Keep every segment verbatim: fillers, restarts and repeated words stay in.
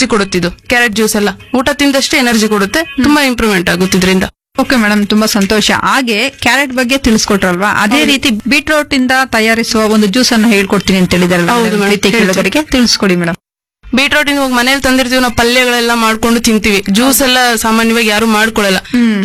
Energy ಕೊಡುತ್ತಿದ್ದು carrot juice ಎಲ್ಲ ಊಟ ತಿಂದಷ್ಟೇ energy ಕೊಡುತ್ತೆ, ತುಂಬಾ ಇಂಪ್ರೂವ್ಮೆಂಟ್ ಆಗುತ್ತೆ ಇದರಿಂದ. ಓಕೆ ಮೇಡಮ್, ತುಂಬಾ ಸಂತೋಷ. ಹಾಗೆ ಕ್ಯಾರೆಟ್ ಬಗ್ಗೆ ತಿಳಿಸ್ಕೊಟ್ರಲ್ವಾ, ಅದೇ ರೀತಿ ಬೀಟ್ರೋಟ್ ಇಂದ ತಯಾರಿಸುವ ಒಂದು ಜ್ಯೂಸ್ ಅನ್ನು ಹೇಳ್ಕೊಡ್ತೀನಿ ಅಂತ ಹೇಳಿದಾರಲ್ಲ, ಹೌದು ಮೇಡಮ್, ಪ್ರೀತಿ ಕೇಳುಗರಿಗೆ ತಿಳಿಸ್ಕೊಡಿ ಮೇಡಮ್. ಬೀಟ್ರೋಟ್ ಇಂದ ಹೋಗಿ ಮನೇಲಿ ತಂದಿರ್ತೀವಿ ನಾವು, ಪಲ್ಯಗಳೆಲ್ಲ ಮಾಡ್ಕೊಂಡು ತಿಂತೀವಿ. ಜ್ಯೂಸ್ ಎಲ್ಲ ಸಾಮಾನ್ಯವಾಗಿ ಯಾರು ಮಾಡ್ಕೊಳ್ಳಲ್ಲ.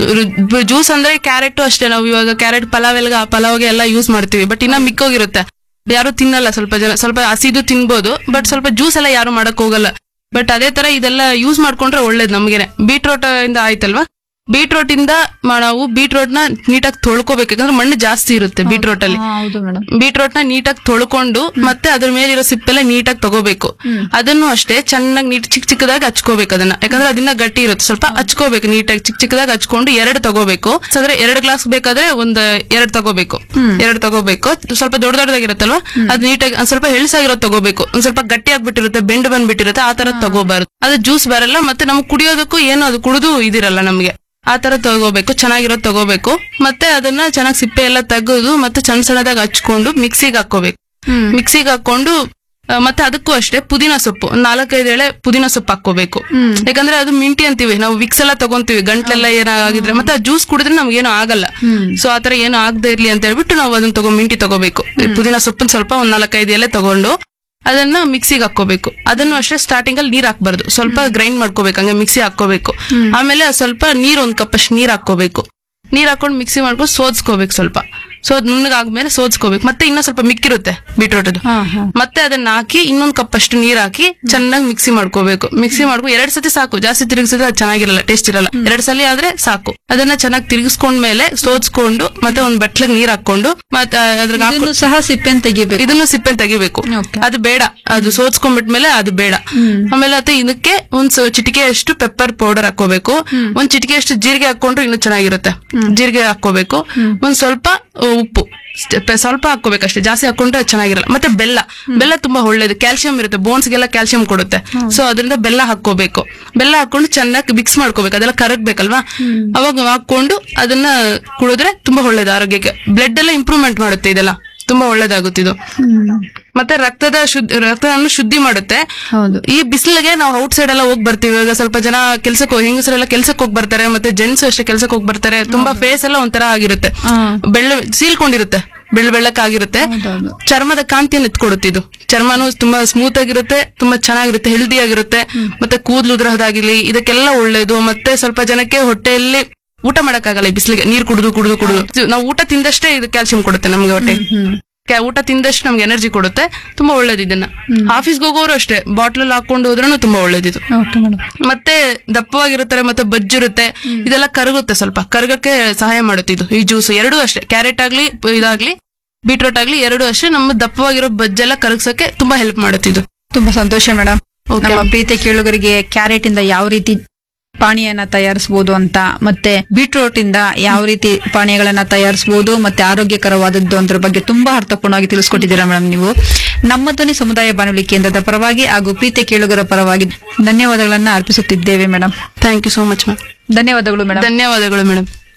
ಜ್ಯೂಸ್ ಅಂದ್ರೆ ಕ್ಯಾರೆಟ್ ಅಷ್ಟೇ, ನಾವು ಇವಾಗ ಕ್ಯಾರೆಟ್ ಪಲಾವ್ ಎಲ್ಲ ಪಲಾವ್ಗೆ ಎಲ್ಲ ಯೂಸ್ ಮಾಡ್ತೀವಿ, ಬಟ್ ಇನ್ನ ಮಿಕ್ಕೋಗಿರುತ್ತೆ, ಯಾರು ತಿನ್ನಲ್ಲ. ಸ್ವಲ್ಪ ಜನ ಸ್ವಲ್ಪ ಹಸಿದು ತಿನ್ಬೋದು, ಬಟ್ ಸ್ವಲ್ಪ ಜ್ಯೂಸ್ ಎಲ್ಲ ಯಾರು ಮಾಡಕ್ ಹೋಗಲ್ಲ. ಬಟ್ ಅದೇ ತರ ಇದೆಲ್ಲ ಯೂಸ್ ಮಾಡ್ಕೊಂಡ್ರೆ ಒಳ್ಳೇದು ನಮ್ಗೆನೆ. ಬೀಟ್ರೋಟ್ ಇಂದ ಆಯ್ತಲ್ವಾ, ಬೀಟ್ರೋಟ್ ಇಂದ ನಾವು ಬೀಟ್ರೋಟ್ ನ ನೀಟಾಗಿ ತೊಳ್ಕೊಬೇಕು, ಯಾಕಂದ್ರೆ ಮಣ್ಣು ಜಾಸ್ತಿ ಇರುತ್ತೆ ಬೀಟ್ರೋಟ್ ಅಲ್ಲಿ. ಬೀಟ್ರೋಟ್ ನ ನೀಟಾಗಿ ತೊಳ್ಕೊಂಡು ಮತ್ತೆ ಅದ್ರ ಮೇಲಿರೋ ಸಿಪ್ಪೆಲ್ಲ ನೀಟಾಗಿ ತಗೋಬೇಕು. ಅದನ್ನು ಅಷ್ಟೇ ಚೆನ್ನಾಗಿ ನೀಟ್ ಚಿಕ್ಕ ಚಿಕ್ಕದಾಗಿ ಹಚ್ಕೋಬೇಕು ಅದನ್ನ, ಯಾಕಂದ್ರೆ ಅದನ್ನ ಗಟ್ಟಿ ಇರುತ್ತೆ, ಸ್ವಲ್ಪ ಹಚ್ಕೋಬೇಕು ನೀಟಾಗಿ ಚಿಕ್ಕ ಚಿಕ್ಕದಾಗಿ ಹಚ್ಕೊಂಡು ಎರಡು ತಗೋಬೇಕು. ಅಂದ್ರೆ ಎರಡು ಗ್ಲಾಸ್ ಬೇಕಾದ್ರೆ ಒಂದ್ ಎರಡ್ ತಗೋಬೇಕು, ಎರಡ್ ತಗೋಬೇಕು. ಸ್ವಲ್ಪ ದೊಡ್ಡ ದೊಡ್ಡದಾಗಿರುತ್ತಲ್ವಾ, ಅದ್ ನೀಟಾಗಿ ಒಂದ್ ಸ್ವಲ್ಪ ಹೆಳ್ಸಾಗಿರೋದು ತಗೋಬೇಕು. ಒಂದ್ ಸ್ವಲ್ಪ ಗಟ್ಟಿ ಆಗ್ಬಿಟ್ಟಿರುತ್ತೆ, ಬೆಂಡ್ ಬಂದ್ಬಿಟ್ಟಿರುತ್ತೆ, ಆ ತರ ತಗೋಬಾರ್ದು. ಅದು ಜ್ಯೂಸ್ ಬರಲ್ಲ, ಮತ್ತೆ ನಮ್ಗೆ ಕುಡಿಯೋದಕ್ಕೂ ಏನು ಅದು ಕುಡಿದು ಇದಿರಲ್ಲ ನಮ್ಗೆ. ಆ ತರ ತಗೋಬೇಕು, ಚೆನ್ನಾಗಿರೋದು ತಗೋಬೇಕು. ಮತ್ತೆ ಅದನ್ನ ಚೆನ್ನಾಗಿ ಸಿಪ್ಪೆ ಎಲ್ಲ ತೆಗೆದು ಮತ್ತೆ ಸಣ್ಣ ಸಣ್ಣದಾಗಿ ಹಚ್ಕೊಂಡು ಮಿಕ್ಸಿಗೆ ಹಾಕೋಬೇಕು. ಮಿಕ್ಸಿಗೆ ಹಾಕೊಂಡು ಮತ್ತೆ ಅದಕ್ಕೂ ಅಷ್ಟೇ ಪುದೀನ ಸೊಪ್ಪು ಒಂದ್ ನಾಲ್ಕೈದು ಎಳೆ ಪುದೀನ ಸೊಪ್ಪು ಹಾಕೋಬೇಕು. ಯಾಕಂದ್ರೆ ಅದು ಮಿಂಟಿ ಅಂತೀವಿ ನಾವು, ವಿಕ್ಸ್ ಎಲ್ಲ ತಗೊಂತೀವಿ ಗಂಟ್ಲೆಲ್ಲ ಏನಾಗಿದ್ರೆ, ಮತ್ತೆ ಆ ಜ್ಯೂಸ್ ಕುಡಿದ್ರೆ ನಮ್ಗೆ ಏನೋ ಆಗಲ್ಲ. ಸೊ ಆತರ ಏನು ಆಗದೆ ಇರ್ಲಿ ಅಂತ ಹೇಳ್ಬಿಟ್ಟು ನಾವು ಅದನ್ನ ತಗೋ ಮಿಂಟಿ ತಗೋಬೇಕು. ಪುದೀನ ಸೊಪ್ಪನ್ ಸ್ವಲ್ಪ ಒಂದ್ ನಾಲ್ಕೈದು ಎಲೆ ತಗೊಂಡು ಅದನ್ನ ಮಿಕ್ಸಿಗೆ ಹಾಕೋಬೇಕು. ಅದನ್ನು ಅಷ್ಟೇ ಸ್ಟಾರ್ಟಿಂಗ್ ಅಲ್ಲಿ ನೀರ್ ಹಾಕ್ಬಾರ್ದು, ಸ್ವಲ್ಪ ಗ್ರೈಂಡ್ ಮಾಡ್ಕೋಬೇಕು, ಹಂಗೆ ಮಿಕ್ಸಿ ಹಾಕೋಬೇಕು. ಆಮೇಲೆ ಸ್ವಲ್ಪ ನೀರ್ ಒಂದ್ ಕಪ್ ಅಷ್ಟು ನೀರ್ ಹಾಕೋಬೇಕು. ನೀರ್ ಹಾಕೊಂಡು ಮಿಕ್ಸಿ ಮಾಡ್ಕೊಂಡು ಸೋದ್ಸ್ಕೋಬೇಕು, ಸ್ವಲ್ಪ ಸೋದ್ ನುಣ್ಣಗಾದ್ಮೇಲೆ ಸೋದ್ಸ್ಕೋಬೇಕು. ಮತ್ತೆ ಇನ್ನೊಂದ್ ಸ್ವಲ್ಪ ಮಿಕ್ಕಿರುತ್ತೆ ಬೀಟ್ರೋಟ್ ಅದು, ಮತ್ತೆ ಅದನ್ನ ಹಾಕಿ ಇನ್ನೊಂದ್ ಕಪ್ ಅಷ್ಟು ನೀರ್ ಹಾಕಿ ಚೆನ್ನಾಗಿ ಮಿಕ್ಸಿ ಮಾಡ್ಕೋಬೇಕು. ಮಿಕ್ಸಿ ಮಾಡ್ಕೊ ಎರಡ್ ಸತಿ ಸಾಕು, ಜಾಸ್ತಿ ತಿರುಗಿಸಿದ್ರೆ ಅದು ಚೆನ್ನಾಗಿರಲ್ಲ, ಟೇಸ್ಟ್ ಇರಲ್ಲ. ಎರಡ್ ಸಲ ಆದ್ರೆ ಸಾಕು. ಅದನ್ನ ಚೆನ್ನಾಗಿ ತಿರುಗಿಸ್ಕೊಂಡ್ಮೇಲೆ ಸೋದ್ಸ್ಕೊಂಡು ಮತ್ತೆ ಒಂದ್ ಬಟ್ಲಿಗೆ ನೀರ್ ಹಾಕೊಂಡು ಮತ್ತೆ ಅದ್ರ ಸಹ ಸಿಪ್ಪೆನ್ ತೆಗಿಬೇಕು. ಇದನ್ನು ಸಿಪ್ಪೆನ್ ತೆಗಿಬೇಕು, ಅದು ಬೇಡ, ಅದು ಸೋದ್ಸ್ಕೊಂಡ್ಬಿಟ್ಮೇಲೆ ಅದು ಬೇಡ. ಆಮೇಲೆ ಮತ್ತೆ ಇದಕ್ಕೆ ಒಂದ್ ಚಿಟಿಕೆ ಅಷ್ಟು ಪೆಪ್ಪರ್ ಪೌಡರ್ ಹಾಕೋಬೇಕು. ಒಂದ್ ಚಿಟಿಕೆ ಅಷ್ಟು ಜೀರಿಗೆ ಹಾಕೊಂಡ್ರೆ ಇನ್ನು ಚೆನ್ನಾಗಿರುತ್ತೆ. ಜೀರಿಗೆ ಹಾಕೋಬೇಕು. ಒಂದ್ ಸ್ವಲ್ಪ ಉಪ್ಪು ಸ್ವಲ್ಪ ಹಾಕೋಬೇಕಷ್ಟೇ, ಜಾಸ್ತಿ ಹಾಕೊಂಡ್ರೆ ಚೆನ್ನಾಗಿರಲ್ಲ. ಮತ್ತೆ ಬೆಲ್ಲ, ಬೆಲ್ಲ ತುಂಬಾ ಒಳ್ಳೇದು, ಕ್ಯಾಲ್ಸಿಯಂ ಇರುತ್ತೆ, ಬೋನ್ಸ್ಗೆಲ್ಲ ಕ್ಯಾಲ್ಸಿಯಂ ಕೊಡುತ್ತೆ. ಸೊ ಅದರಿಂದ ಬೆಲ್ಲ ಹಾಕೋಬೇಕು. ಬೆಲ್ಲ ಹಾಕೊಂಡು ಚೆನ್ನಾಗಿ ಮಿಕ್ಸ್ ಮಾಡ್ಕೋಬೇಕು, ಅದೆಲ್ಲ ಕರಗ್ಬೇಕಲ್ವಾ, ಅವಾಗ ಹಾಕೊಂಡು ಅದನ್ನ ಕುಡಿದ್ರೆ ತುಂಬಾ ಒಳ್ಳೇದು ಆರೋಗ್ಯಕ್ಕೆ. ಬ್ಲಡ್ ಎಲ್ಲ ಇಂಪ್ರೂವ್ಮೆಂಟ್ ಮಾಡುತ್ತೆ, ಇದೆಲ್ಲ ತುಂಬಾ ಒಳ್ಳೇದಾಗುತ್ತಿದ್ದು. ಮತ್ತೆ ರಕ್ತದ ಶುದ್ಧಿ ರಕ್ತವನ್ನು ಶುದ್ಧಿ ಮಾಡುತ್ತೆ. ಈ ಬಿಸಿಲಿಗೆ ನಾವು ಔಟ್ ಸೈಡ್ ಎಲ್ಲ ಹೋಗಿ ಬರ್ತೀವಿ. ಇವಾಗ ಸ್ವಲ್ಪ ಜನ ಕೆಲ್ಸಕ್ಕೆ ಹೆಂಗಸರೆಲ್ಲ ಕೆಲ್ಸಕ್ಕೆ ಹೋಗಿ ಬರ್ತಾರೆ, ಮತ್ತೆ ಜೆಂಟ್ಸ್ ಅಷ್ಟೇ ಕೆಲ್ಸಕ್ಕೆ ಹೋಗಿ ಬರ್ತಾರೆ. ತುಂಬಾ ಫೇಸ್ ಎಲ್ಲ ಒಂಥರ ಆಗಿರುತ್ತೆ, ಬೆಳ್ಳ ಸೀಲ್ಕೊಂಡಿರುತ್ತೆ, ಬೆಳ್ಳ ಬೆಳ್ಳಕ್ಕಾಗಿರುತ್ತೆ. ಚರ್ಮದ ಕಾಂತಿಯನ್ನು ಎತ್ಕೊಡುತ್ತಿದ್ದು, ಚರ್ಮನು ತುಂಬಾ ಸ್ಮೂತ್ ಆಗಿರುತ್ತೆ, ತುಂಬಾ ಚೆನ್ನಾಗಿರುತ್ತೆ, ಹೆಲ್ದಿ ಆಗಿರುತ್ತೆ. ಮತ್ತೆ ಕೂದಲು ಉದ್ರಹದಾಗಿರ್ಲಿ ಇದಕ್ಕೆಲ್ಲ ಒಳ್ಳೇದು. ಮತ್ತೆ ಸ್ವಲ್ಪ ಜನಕ್ಕೆ ಹೊಟ್ಟೆಯಲ್ಲಿ ಊಟ ಮಾಡಕ್ಕಾಗಲ್ಲ ಈ ಬಿಸಿಲಿಗೆ, ನೀರ್ ಕುಡಿದು ಕುಡಿದು ಕುಡಿದು ನಾವು ಊಟ ತಿಂದಷ್ಟೇ ಇದು ಕ್ಯಾಲ್ಸಿಯಂ ಕೊಡುತ್ತೆ ನಮ್ಗೆ. ಹೊಟ್ಟೆ ಊಟ ತಿಂದಷ್ಟು ನಮ್ಗೆ ಎನರ್ಜಿ ಕೊಡುತ್ತೆ, ತುಂಬಾ ಒಳ್ಳೇದು. ಇದನ್ನ ಆಫೀಸ್ಗೆ ಹೋಗೋರು ಅಷ್ಟೇ ಬಾಟ್ಲಲ್ಲಿ ಹಾಕೊಂಡು ಹೋದ್ರೂ ತುಂಬಾ ಒಳ್ಳೇದಿದು. ಮತ್ತೆ ದಪ್ಪವಾಗಿರುತ್ತಾರೆ, ಮತ್ತೆ ಬಜ್ಜಿರುತ್ತೆ, ಇದೆಲ್ಲ ಕರಗುತ್ತೆ, ಸ್ವಲ್ಪ ಕರಗಕ್ಕೆ ಸಹಾಯ ಮಾಡುತ್ತೆ ಇದು. ಈ ಜ್ಯೂಸ್ ಎರಡೂ ಅಷ್ಟೇ, ಕ್ಯಾರೆಟ್ ಆಗ್ಲಿ ಇದಾಗ್ಲಿ ಬೀಟ್ರೋಟ್ ಆಗ್ಲಿ ಎರಡೂ ಅಷ್ಟೇ ನಮ್ಮ ದಪ್ಪವಾಗಿರೋ ಬಜ್ಜೆಲ್ಲ ಕರಗ್ಸಕ್ಕೆ ತುಂಬಾ ಹೆಲ್ಪ್ ಮಾಡುತ್ತೆ ಇದು. ತುಂಬಾ ಸಂತೋಷ ಮೇಡಮ್. ನಮ್ಮ ಪ್ರೀತಿ ಕೇಳುಗರಿಗೆ ಕ್ಯಾರೆಟ್ ಇಂದ ಯಾವ ರೀತಿ ಪಾನೀಯನ ತಯಾರಿಸಬಹುದು ಅಂತ, ಮತ್ತೆ ಬೀಟ್ರೋಟ್ ಇಂದ ಯಾವ ರೀತಿ ಪಾನೀಯಗಳನ್ನ ತಯಾರಿಸಬಹುದು, ಮತ್ತೆ ಆರೋಗ್ಯಕರವಾದದ್ದು ಅದ್ರ ಬಗ್ಗೆ ತುಂಬಾ ಅರ್ಥಪೂರ್ಣವಾಗಿ ತಿಳಿಸ್ಕೊಟ್ಟಿದ್ದೀರಾ ಮೇಡಮ್. ನೀವು ನಮ್ಮ ಧ್ವನಿ ಸಮುದಾಯ ಬಾನುಲಿ ಕೇಂದ್ರದ ಪರವಾಗಿ ಹಾಗೂ ಪ್ರೀತಿ ಕೇಳುಗರ ಪರವಾಗಿ ಧನ್ಯವಾದಗಳನ್ನ ಅರ್ಪಿಸುತ್ತಿದ್ದೇವೆ madam. Thank you so much ma'am. ಧನ್ಯವಾದಗಳು ಮೇಡಮ್. ಧನ್ಯವಾದಗಳು ಮೇಡಮ್.